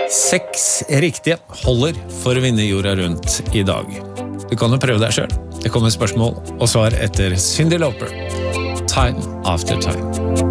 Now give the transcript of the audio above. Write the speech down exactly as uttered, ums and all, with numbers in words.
Seks riktige holder for å vinne jorda rundt i dag. Du kan jo prøve deg selv. Det kommer spørsmål og svar etter Cyndi Lauper. Time After Time.